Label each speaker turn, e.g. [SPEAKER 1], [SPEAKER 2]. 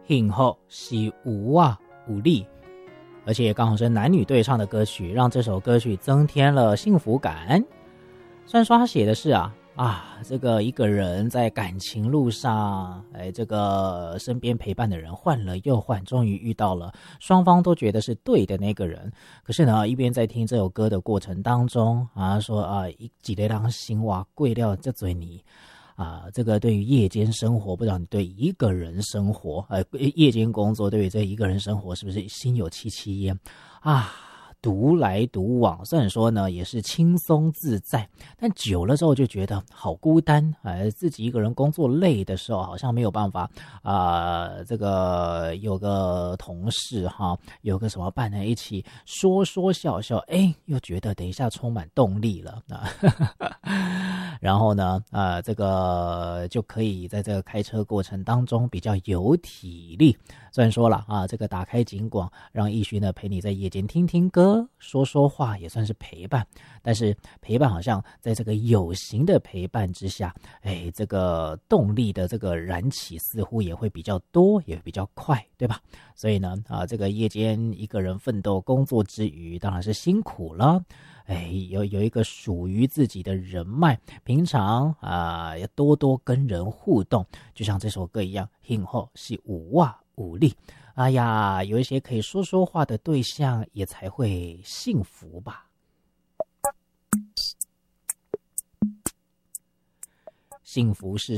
[SPEAKER 1] 幸福是有啊有力，而且刚好是男女对唱的歌曲，让这首歌曲增添了幸福感。虽然说他写的是这个一个人在感情路上，这个身边陪伴的人换了又换，终于遇到了双方都觉得是对的那个人。可是呢，一边在听这首歌的过程当中说一个人心话贵了这嘴你这个对于夜间生活，不知道你对一个人生活夜间工作对于这一个人生活是不是心有戚戚焉独来独往，虽然说呢也是轻松自在，但久了之后就觉得好孤单自己一个人工作累的时候，好像没有办法这个有个同事有个什么伴在一起说说笑笑，又觉得等一下充满动力了然后呢这个就可以在这个开车过程当中比较有体力。虽然说了这个打开警广，让奕迅呢陪你在夜间听听歌说说话，也算是陪伴，但是陪伴好像在这个有形的陪伴之下，这个动力的这个燃起似乎也会比较多，也比较快，对吧？所以呢这个夜间一个人奋斗工作之余，当然是辛苦了，有一个属于自己的人脉，平常要多多跟人互动，就像这首歌一样，幸福是有力。哎呀，有一些可以说说话的对象，也才会幸福吧。幸福是